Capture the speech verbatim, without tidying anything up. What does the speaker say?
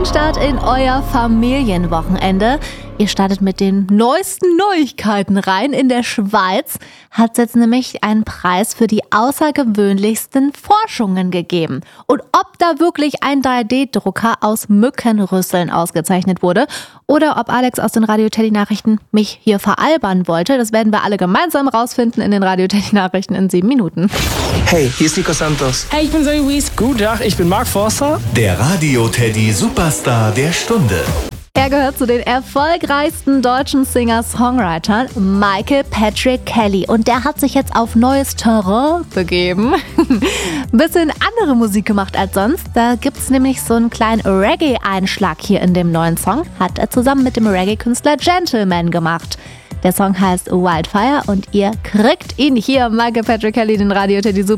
Start in euer Familienwochenende. Ihr startet mit den neuesten Neuigkeiten rein. In der Schweiz hat es jetzt nämlich einen Preis für die außergewöhnlichsten Forschungen gegeben. Und ob da wirklich ein drei D Drucker aus Mückenrüsseln ausgezeichnet wurde oder ob Alex aus den Radio Teddy Nachrichten mich hier veralbern wollte, das werden wir alle gemeinsam rausfinden in den Radio Teddy Nachrichten in sieben Minuten. Hey, hier ist Nico Santos. Hey, ich bin Zoe Wies. Guten Tag, ich bin Mark Forster. Der Radio Teddy Superstar der Stunde. Er gehört zu den erfolgreichsten deutschen Singer-Songwritern, Michael Patrick Kelly. Und der hat sich jetzt auf neues Terrain begeben. Ein bisschen andere Musik gemacht als sonst. Da gibt es nämlich so einen kleinen Reggae-Einschlag hier in dem neuen Song. Hat er zusammen mit dem Reggae-Künstler Gentleman gemacht. Der Song heißt Wildfire und ihr kriegt ihn hier, Michael Patrick Kelly, den Radio Teddy Super.